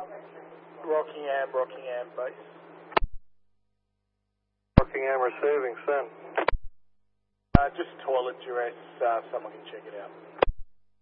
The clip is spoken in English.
Rockingham base. Rockingham receiving, send. Just toilet duress, someone can check it out.